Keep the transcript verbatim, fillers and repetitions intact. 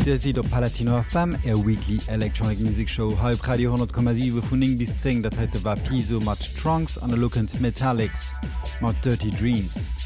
Dir seht op Palatino F M e Weekly Electronic Music Show halb Radio hundert Komma sieben vun ning bis zehn, dat heute war Piso mat Trunks an der Lookend Metallics mat Dirty Dreams.